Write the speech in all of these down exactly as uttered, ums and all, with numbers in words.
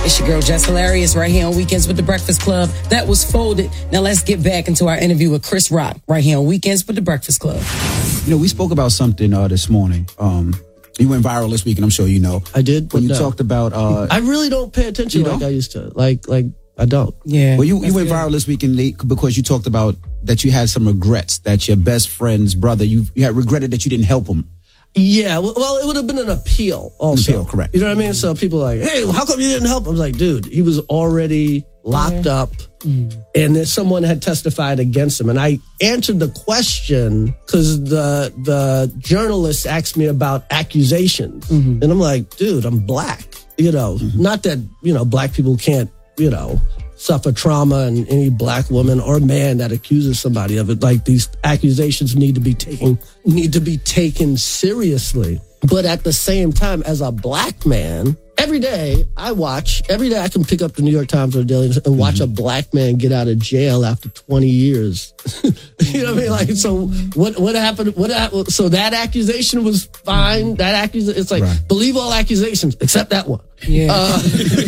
It's your girl, Jess Hilarious, right here on Weekends with the Breakfast Club. That was folded. Now let's get back into our interview with Chris Rock, right here on Weekends with the Breakfast Club. You know, we spoke about something uh, this morning. Um, you went viral this week, and I'm sure you know. I did. When you no. talked about... Uh, I really don't pay attention like I used to. Like, like I don't. Yeah. Well, you, you went good. viral this week and they, because you talked about that you had some regrets, that your best friend's brother, you, you had regretted that you didn't help him. Yeah, well, it would have been an appeal also. Appeal, correct. You know what I mean? So people are like, hey, how come you didn't help? I was like, dude, he was already locked yeah. up mm. and then someone had testified against him. And I answered the question because the the journalist asked me about accusations. Mm-hmm. And I'm like, dude, I'm black. You know, mm-hmm. not that, you know, black people can't, you know, suffer trauma, and any black woman or man that accuses somebody of it, like these accusations need to be taken need to be taken seriously. But at the same time, as a black man, every day I watch, every day I can pick up the New York Times or the Daily and watch mm-hmm. a black man get out of jail after twenty years. You know what I mean? Like, so what, what happened? What, so that accusation was fine. That accusation, it's like, right. believe all accusations except that one. Yeah. Uh,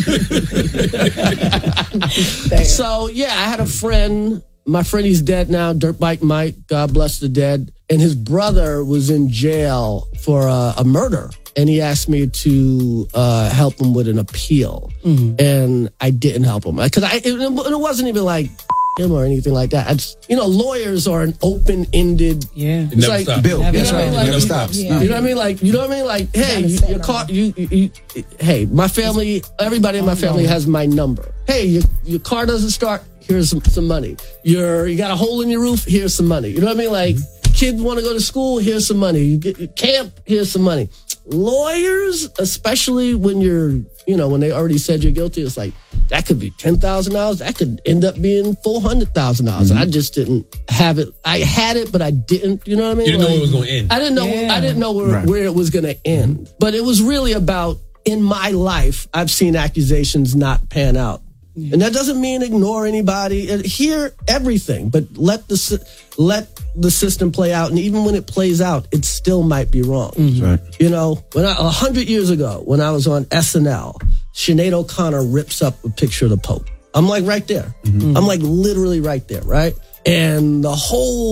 so yeah, I had a friend, my friend, he's dead now, Dirt Bike Mike, God bless the dead. And his brother was in jail for a, a murder. And he asked me to uh, help him with an appeal. Mm-hmm. And I didn't help him. Because I, it, it wasn't even like him or anything like that. I just, you know, lawyers are an open-ended. Yeah. It's like, stops. Bill, never, that's you know, right. like, It never stops. Yeah. You know what I mean? Like, you know what I mean? Like, hey, you, your car, you, you, you, hey, my family, everybody in my family has my number. Hey, your, your car doesn't start. Here's some, some money. You're, you got a hole in your roof. Here's some money. You know what I mean? Like, mm-hmm. kids want to go to school. Here's some money. You get you camp. Here's some money. Lawyers, especially when you're, you know, when they already said you're guilty, it's like, that could be ten thousand dollars. That could end up being four hundred thousand dollars. Mm-hmm. I just didn't have it. I had it, but I didn't. You know what I mean? You didn't like, know it was going to end. I didn't know. Yeah. I didn't know where, Right. where it was going to end. Mm-hmm. But it was really about, in my life, I've seen accusations not pan out. Yeah. And that doesn't mean ignore anybody. Hear everything, but let the let the system play out. And even when it plays out, it still might be wrong. Mm-hmm. Right. You know, when I, a hundred years ago, when I was on S N L, Sinead O'Connor rips up a picture of the Pope. I'm like right there. Mm-hmm. I'm like literally right there, right? And the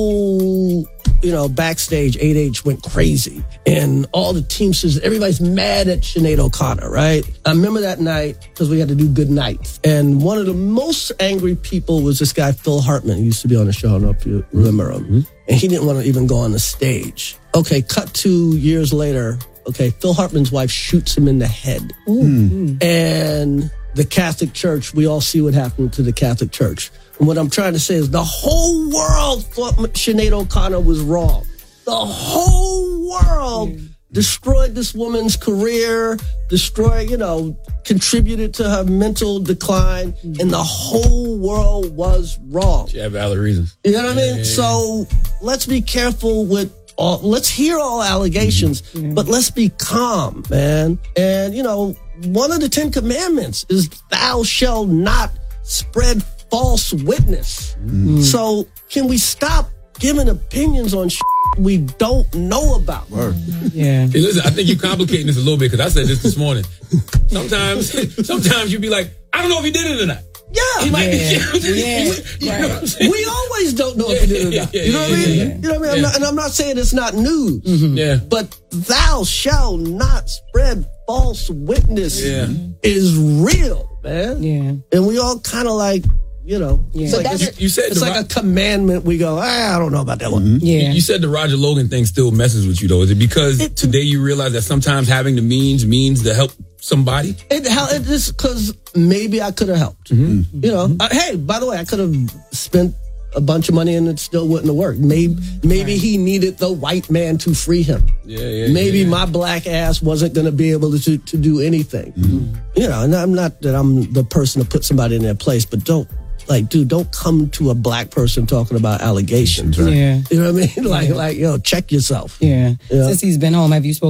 whole, you know, backstage, eight H went crazy. And all the Teamsters, everybody's mad at Sinead O'Connor, right? I remember that night because we had to do good nights. And one of the most angry people was this guy, Phil Hartman. He used to be on the show. I don't know if you remember him. Mm-hmm. And he didn't want to even go on the stage. Okay, cut two years later. Okay, Phil Hartman's wife shoots him in the head. Mm-hmm. And the Catholic Church, we all see what happened to the Catholic Church. And what I'm trying to say is the whole world thought Sinead O'Connor was wrong. The whole world mm. destroyed this woman's career, destroyed, you know, contributed to her mental decline, mm. and the whole world was wrong. She had valid reasons. You know what yeah, I mean? Yeah, so yeah. let's be careful with all, let's hear all allegations, mm-hmm. but let's be calm, man. And, you know, one of the Ten Commandments is thou shalt not spread false witness. Mm. So can we stop giving opinions on shit we don't know about? Word. Yeah. Hey, listen, I think you're complicating this a little bit because I said this this morning. Sometimes, sometimes you'd be like, I don't know if he did it or not. Yeah. He might, Yeah. yeah. Yeah. You know what I'm saying? We always don't know if he did it or not. Yeah, You know what I mean? yeah, You know what I mean? I'm yeah. not, and I'm not saying it's not news. Mm-hmm. Yeah. But thou shalt not spread false witness Yeah. is real, man. Yeah. And we all kind of like, you know, Yeah. it's, So like, that's it's, You, you said it's the like Ro- a commandment. We go, ah, I don't know about that one. Mm-hmm. Yeah. You said the Roger Logan thing still messes with you, though. Is it because It- today you realize that sometimes having the means means to help somebody? It, how, it is because maybe I could have helped. Mm-hmm. You know, mm-hmm. uh, hey, by the way, I could have spent a bunch of money and it still wouldn't have worked. Maybe, maybe Right. he needed the white man to free him. Yeah, yeah. Maybe yeah, yeah. my black ass wasn't going to be able to, to do anything. Mm-hmm. You know, and I'm not that I'm the person to put somebody in their place, but don't, like, dude, don't come to a black person talking about allegations. Yeah. You know what I mean? Like, like, yo, check yourself. Yeah. Yeah. Since he's been home, have you spoken